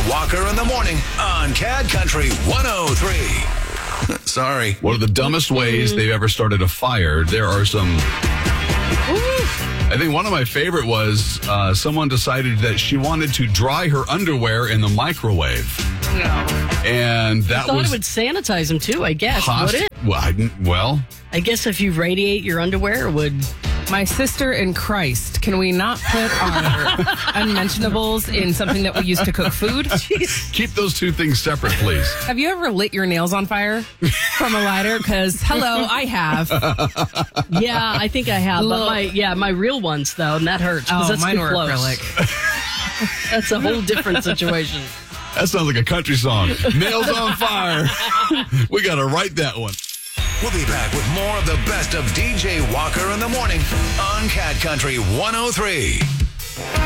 Walker in the morning on CAD Country 103. Sorry. One of the dumbest ways they've ever started a fire. There are some... I think one of my favorite was someone decided that she wanted to dry her underwear in the microwave. No. And that I thought was... it would sanitize them too, I guess. Would it? Well, I guess if you radiate your underwear, it would... My sister in Christ, can we not put our unmentionables in something that we use to cook food? keep those two things separate, please. Have you ever lit your nails on fire from a lighter? Because, hello, I have. Yeah, I think I have. But my real ones, though, and that hurts. Oh, That's mine too were close. acrylic. That's a whole different situation. That sounds like a country song. Nails on fire. We got to write that one. We'll be back with more of the best of DJ Walker in the morning on CAD Country 103.